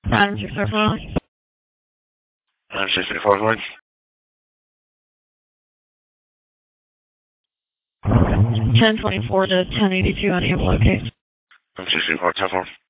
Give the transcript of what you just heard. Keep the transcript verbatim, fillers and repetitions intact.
nine six five four. nine six three four one. ten twenty-four to ten eighty-two on Ample case. nine six three four, ten four.